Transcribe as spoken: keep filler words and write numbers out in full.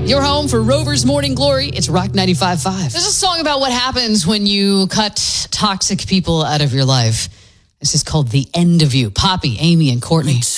Your home for Rover's Morning Glory. It's Rock ninety-five point five. This is a song about what happens when you cut toxic people out of your life. This is called The End of You. Poppy, Amy, and Courtney.